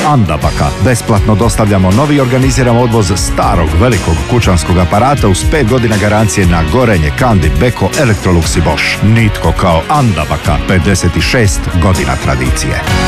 Andabaka. Besplatno dostavljamo novi i organiziramo odvoz starog velikog kućanskog aparata uz 5 godina garancije na Gorenje, Kandi, Beko, Electrolux i Bosch. Nitko kao Andabaka, 56 godina tradicije.